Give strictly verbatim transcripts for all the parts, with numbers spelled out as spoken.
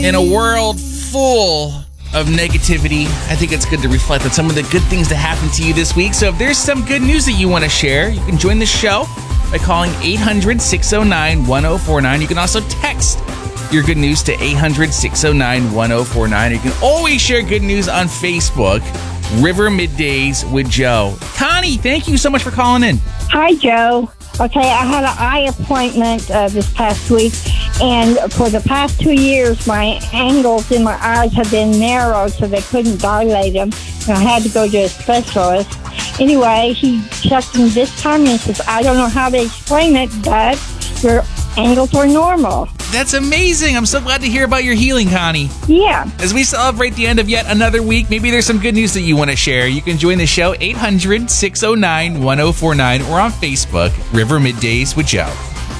In a world full of negativity, I think it's good to reflect on some of the good things that happened to you this week. So if there's some good news that you want to share, you can join the show by calling eight hundred, six oh nine, one oh four nine. You can also text your good news to eight hundred, six oh nine, one oh four nine. You can always share good news on Facebook, River Middays with Joe. Connie, thank you so much for calling in. Hi, Joe. Okay, I had an eye appointment uh, this past week, and for the past two years, my angles in my eyes have been narrowed, so they couldn't dilate them, and I had to go to a specialist. Anyway, he checked me this time and says, I don't know how to explain it, but your angles are normal. That's amazing. I'm so glad to hear about your healing, Connie. Yeah. As we celebrate the end of yet another week, maybe there's some good news that you want to share. You can join the show eight hundred, six oh nine, one oh four nine or on Facebook, River Middays with Joe.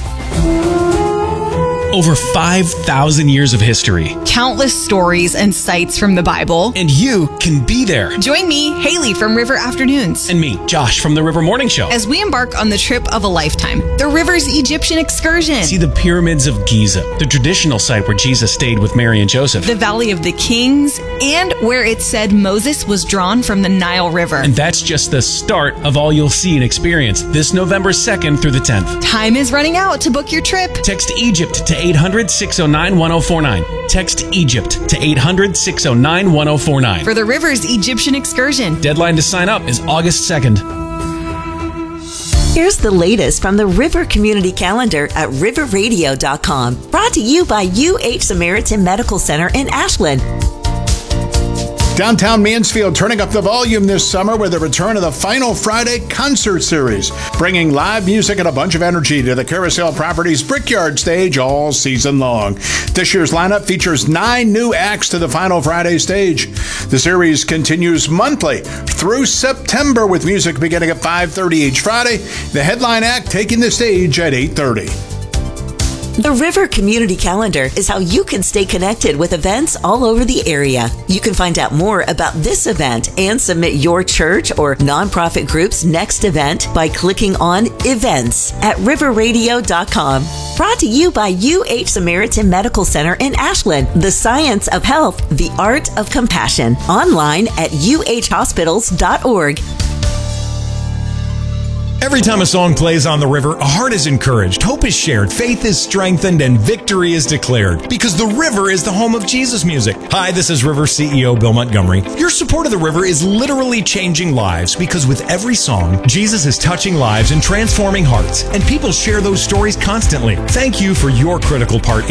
Over five thousand years of history. Countless stories and sights from the Bible. And you can be there. Join me, Haley from River Afternoons. And me, Josh from the River Morning Show. As we embark on the trip of a lifetime, the River's Egyptian excursion. See the pyramids of Giza, the traditional site where Jesus stayed with Mary and Joseph. The Valley of the Kings, and where it said Moses was drawn from the Nile River. And that's just the start of all you'll see and experience this November second through the tenth. Time is running out to book your trip. Text Egypt to eight hundred, six oh nine, one oh four nine. Text Egypt to eight hundred, six oh nine, one oh four nine. For the River's Egyptian excursion. Deadline to sign up is August second. Here's the latest from the River Community Calendar at river radio dot com. Brought to you by U H Samaritan Medical Center in Ashland. Downtown Mansfield turning up the volume this summer with the return of the Final Friday Concert Series, bringing live music and a bunch of energy to the Carousel Properties Brickyard stage all season long. This year's lineup features nine new acts to the Final Friday stage. The series continues monthly through September with music beginning at five thirty each Friday, the headline act taking the stage at eight thirty. The River Community Calendar is how you can stay connected with events all over the area. You can find out more about this event and submit your church or nonprofit group's next event by clicking on Events at river radio dot com. Brought to you by U H Samaritan Medical Center in Ashland. The science of health, the art of compassion. Online at u h hospitals dot org. Every time a song plays on the river, a heart is encouraged, hope is shared, faith is strengthened, and victory is declared. Because the river is the home of Jesus music. Hi, this is River C E O Bill Montgomery. Your support of the river is literally changing lives because with every song, Jesus is touching lives and transforming hearts. And people share those stories constantly. Thank you for your critical part